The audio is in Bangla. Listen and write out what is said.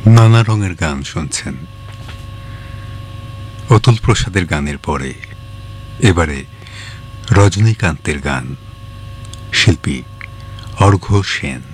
নানা রঙের গান শুনছেন। অতুল প্রসাদের গানের পরে এবারে রজনীকান্তের গান, শিল্পী অর্ঘ্য সেন।